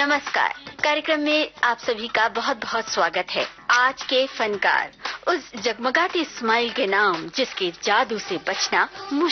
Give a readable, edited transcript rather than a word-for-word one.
नमस्कार। कार्यक्रम में आप सभी का बहुत बहुत स्वागत है। आज के फनकार, उस जगमगाती स्माइल के नाम जिसके जादू से बचना मुश्किल